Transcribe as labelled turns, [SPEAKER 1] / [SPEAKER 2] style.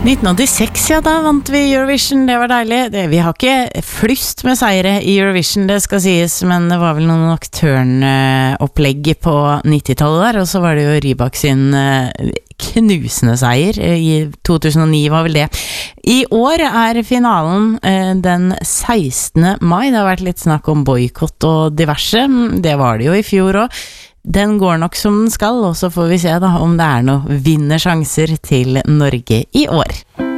[SPEAKER 1] 1986, ja, da vant vi Eurovision, det var deilig. Vi har ikke flust med seire i Eurovision, det skal sies, men det var vel noen Nocturne-opplegg på 90-tallet der, og så var det jo Rybak sin knusende seier i 2009 var vel det. I år er finalen den 16. mai, det har vært litt snakk om boykott og diverse, det var det jo i fjor også. Den går nok som den skal, og så får vi se da om det er noen vinnersjanser til Norge i år.